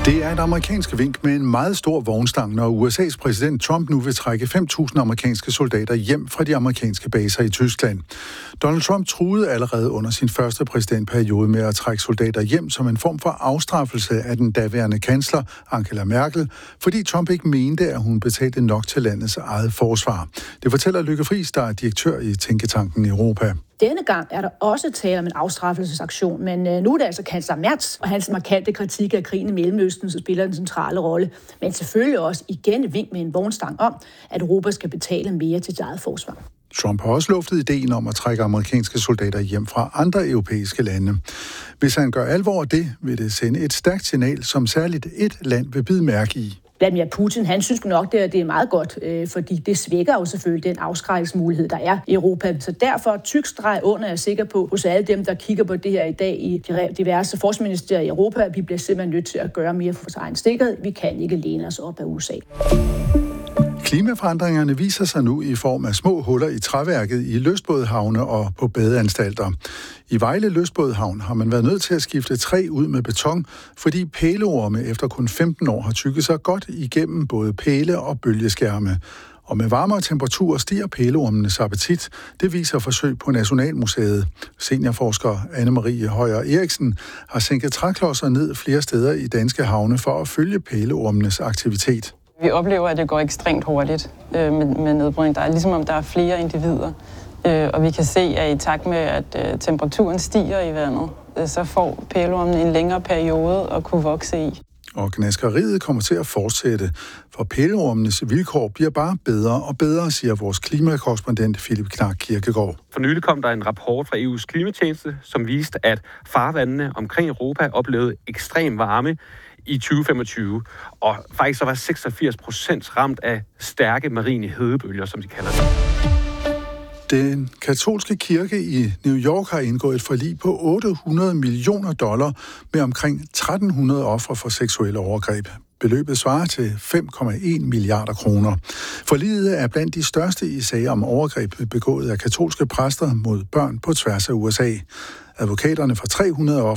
Det er et amerikansk vink med en meget stor vognstang, når USA's præsident Trump nu vil trække 5.000 amerikanske soldater hjem fra de amerikanske baser i Tyskland. Donald Trump truede allerede under sin første præsidentperiode med at trække soldater hjem som en form for afstraffelse af den daværende kansler Angela Merkel, fordi Trump ikke mente, at hun betalte nok til landets eget forsvar. Det fortæller Lykke Friis, der er direktør i Tænketanken Europa. Denne gang er der også tale om en afstraffelsesaktion, men nu er det altså kansler Merz og hans markante kritik af krigen i Mellemøsten, som spiller en centrale rolle. Men selvfølgelig også igen et vink med en vognstang om, at Europa skal betale mere til sit eget forsvar. Trump har også luftet ideen om at trække amerikanske soldater hjem fra andre europæiske lande. Hvis han gør alvor af det, vil det sende et stærkt signal, som særligt et land vil bide mærke i. Vladimir Putin, han synes nok, det er meget godt, fordi det svækker jo selvfølgelig den afskrækkelsesmulighed, der er i Europa. Så derfor tyk streg under er sikker på, hos alle dem, der kigger på det her i dag i diverse forsvarsministerier i Europa, at vi bliver simpelthen nødt til at gøre mere for vores egen sikkerhed. Vi kan ikke læne os op af USA. Klimaforandringerne viser sig nu i form af små huller i træværket i lystbådehavne og på badeanstalter. I Vejle Lystbådehavn har man været nødt til at skifte træ ud med beton, fordi pæleorme efter kun 15 år har tykket sig godt igennem både pæle og bølgeskærme. Og med varmere temperaturer stiger pæleormenes appetit. Det viser forsøg på Nationalmuseet. Seniorforsker Anne-Marie Højer Eriksen har sænket træklodser ned flere steder i danske havne for at følge pæleormenes aktivitet. Vi oplever, at det går ekstremt hurtigt med nedbrydning. Der er ligesom om der er flere individer. Og vi kan se, at i takt med, at temperaturen stiger i vandet, så får pæleormen en længere periode at kunne vokse i. Og gnaskeriet kommer til at fortsætte, for pæleormenes vilkår bliver bare bedre og bedre, siger vores klimakorrespondent Philip Knark Kirkegaard. For nylig kom der en rapport fra EU's klimatjeneste, som viste, at farvandene omkring Europa oplevede ekstrem varme i 2025, og faktisk så var 86% ramt af stærke marine hedebølger, som de kalder det. Den katolske kirke i New York har indgået et forlig på $800 millioner med omkring 1.300 ofre for seksuelle overgreb. Beløbet svarer til 5,1 milliarder kroner. Forliget er blandt de største i sager om overgreb begået af katolske præster mod børn på tværs af USA. Advokaterne for 300 ofre